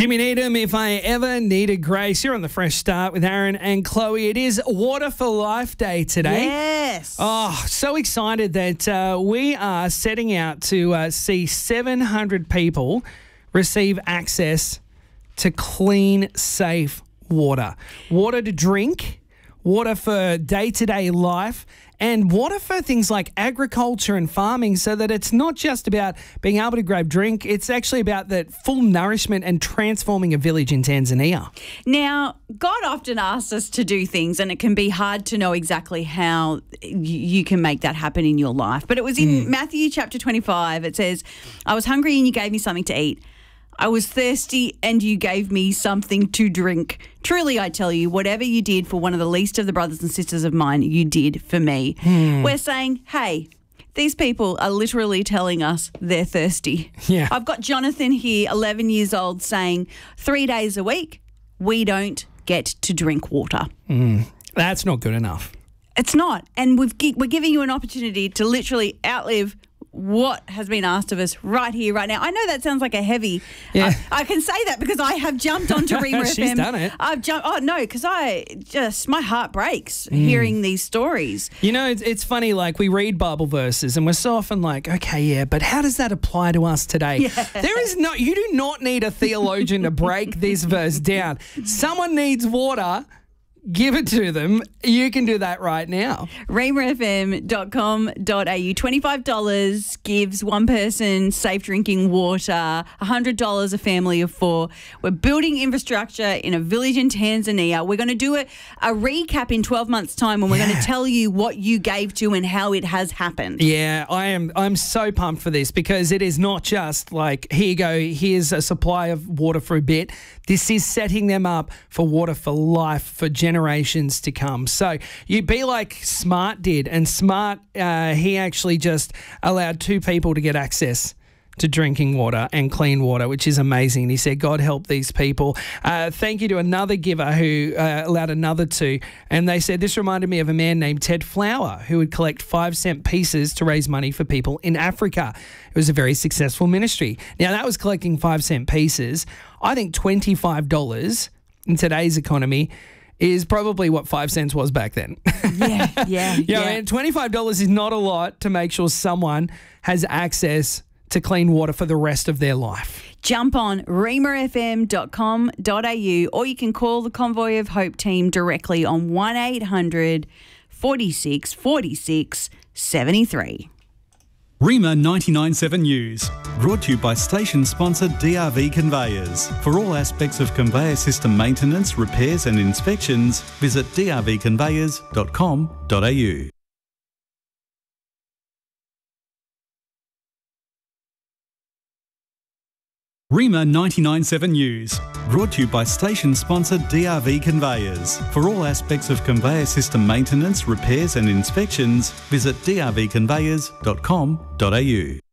Jimmy Needham, If I Ever Needed Grace. You're on the Fresh Start with Aaron and Chloe. It is Water for Life Day today. Yes. Oh, so excited that we are setting out to see 700 people receive access to clean, safe water. Water to drink, water for day-to-day life, and water for things like agriculture and farming, so that it's not just about being able to grab drink, it's actually about that full nourishment and transforming a village in Tanzania. Now, God often asks us to do things, and it can be hard to know exactly how you can make that happen in your life. But it was in Matthew chapter 25. It says, I was hungry and you gave me something to eat. I was thirsty and you gave me something to drink. Truly, I tell you, whatever you did for one of the least of the brothers and sisters of mine, you did for me. We're saying, hey, these people are literally telling us they're thirsty. Yeah. I've got Jonathan here, 11 years old, saying 3 days a week, we don't get to drink water. That's not good enough. It's not. And we're giving you an opportunity to literally outlive what has been asked of us right here, right now. I know that sounds like a heavy. Yeah. I can say that because I have jumped onto Rima FM. She's done it. I've jumped. Oh no, because my heart breaks hearing these stories. You know, it's funny, like we read Bible verses and we're so often like, okay, yeah, but how does that apply to us today? Yeah. You do not need a theologian to break this verse down. Someone needs water. Give it to them. You can do that right now. RimaFM.com.au. $25 gives one person safe drinking water, $100 a family of four. We're building infrastructure in a village in Tanzania. We're going to do a recap in 12 months' time, and we're going to tell you what you gave to and how it has happened. Yeah, I'm so pumped for this, because it is not just like, here you go, here's a supply of water for a bit. This is setting them up for water for life, for generations to come. So you be like Smart did, and Smart, he actually just allowed 2 people to get access to drinking water and clean water, which is amazing. He said, God help these people. Thank you to another giver who allowed another 2. And they said, this reminded me of a man named Ted Flower, who would collect 5-cent pieces to raise money for people in Africa. It was a very successful ministry. Now, that was collecting 5-cent pieces. I think $25 in today's economy is probably what 5 cents was back then. Yeah. And $25 is not a lot to make sure someone has access to clean water for the rest of their life. Jump on rimafm.com.au, or you can call the Convoy of Hope team directly on 1-800 46 46 73. Rima 99.7 News, brought to you by station sponsor DRV Conveyors. For all aspects of conveyor system maintenance, repairs and inspections, visit drvconveyors.com.au. Rima 99.7 News, brought to you by station sponsor DRV Conveyors. For all aspects of conveyor system maintenance, repairs and inspections, visit drvconveyors.com.au.